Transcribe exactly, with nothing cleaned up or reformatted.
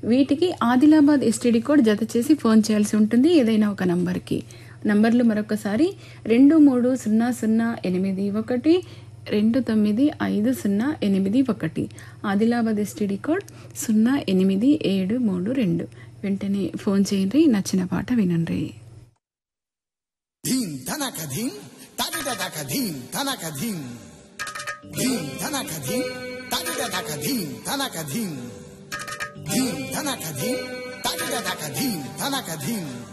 వీటికి Adilabad STD code జత చేసి ఫోన్ చేయాల్సి ఉంటుంది ఏదైనా ఒక నంబర్కి. నంబర్లు మరొకసారి రెండు మూడు సున్నా సున్నా ఎనిమిది ఒకటి రెండు తొమ్మిది ఐదు సున్నా ఎనిమిది ఒకటి. ఆదిలాబాద్ ఎస్టీడీ కోడ్ సున్నా ఎనిమిది ఏడు మూడు రెండు. వెంటనే ఫోన్ చేయండి, నచ్చిన పాట వినండి. ధీం ధనక ధీం తదిదక ధీం ధనక ధీం ధీం ధనక ధీం తదిదక ధీం ధనక ధీం ధీం ధనక ధీం తదిదక ధీం ధనక ధీం